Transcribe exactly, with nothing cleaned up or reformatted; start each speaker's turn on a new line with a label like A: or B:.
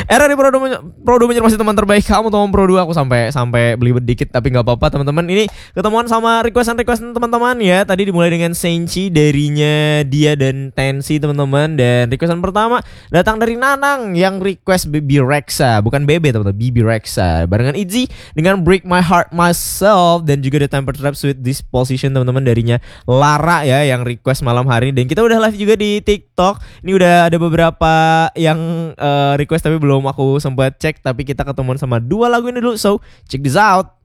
A: Era di Prodo Prodo masih teman terbaik kamu, teman Pro dua. Aku sampai sampai belibet dikit tapi nggak apa-apa teman-teman. Ini ketemuan sama requestan-requestan teman-teman ya. Tadi dimulai dengan Senchi darinya dia dan Tensi teman-teman. Dan requestan pertama datang dari Nanang yang request Bibi Rexa, bukan Bebe teman-teman, Bibi Rexa. Barengan Izzy dengan Break My Heart Myself, dan juga The Temper Trap Sweet Disposition teman-teman darinya Lara ya yang request malam hari. Dan kita udah live juga di TikTok. Ini udah ada beberapa yang uh, request tapi belum aku sempat cek, tapi kita ketemuan sama dua lagu ini dulu. So check this out.